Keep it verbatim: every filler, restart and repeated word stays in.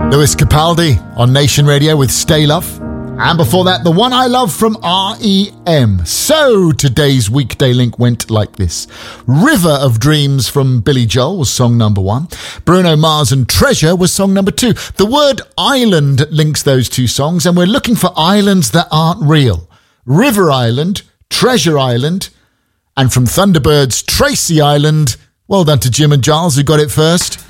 Lewis Capaldi on Nation Radio with Stay Love. And before that, The One I Love from R E M. So today's Weekday Link went like this. River of Dreams from Billy Joel was song number one. Bruno Mars and Treasure was song number two. The word island links those two songs, and we're looking for islands that aren't real. River Island, Treasure Island, and from Thunderbirds, Tracy Island. Well done to Jim and Giles who got it first.